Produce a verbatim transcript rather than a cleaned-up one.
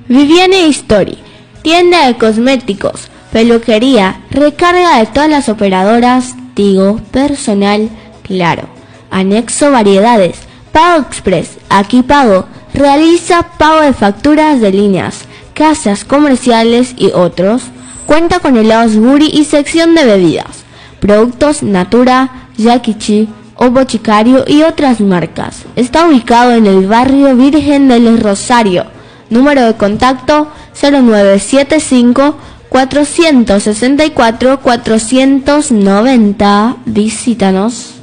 Viviane History, tienda de cosméticos, peluquería, recarga de todas las operadoras, Tigo, Personal, Claro. Anexo variedades, Pago Express, Aquí Pago, realiza pago de facturas de líneas, casas comerciales y otros. Cuenta con helados Guri y sección de bebidas, productos Natura, Yakichi, o Boticario y otras marcas. Está ubicado en el barrio Virgen del Rosario. Número de contacto cero nueve siete cinco, cuatro seis cuatro, cuatro nueve cero. Visítanos.